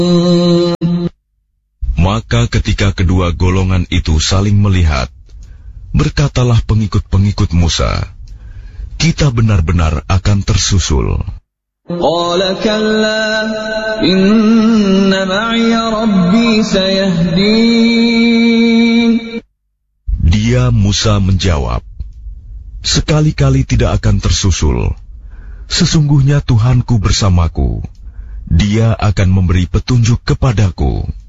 Maka ketika kedua golongan itu saling melihat, berkatalah pengikut-pengikut Musa, kita benar-benar akan tersusul. Qala kalla inna ma'iya rabbi sayahdin. Dia Musa menjawab, sekali-kali tidak akan tersusul. Sesungguhnya Tuhanku bersamaku, Dia akan memberi petunjuk kepadaku.